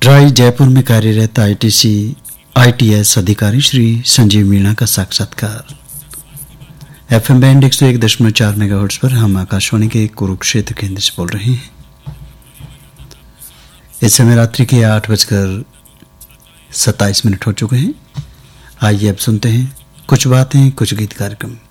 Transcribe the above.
राय जयपुर में कार्यरत ITS अधिकारी श्री संजीव मीणा का साक्षात्कार। FM बैंड 101.4 मेगाहर्ट्ज पर हम आकाशवाणी के कुरुक्षेत्र केंद्र से बोल रहे हैं। इस समय रात्रि के 8:27 हो चुके हैं। आइए अब सुनते हैं कुछ बातें कुछ गीत कार्यक्रम।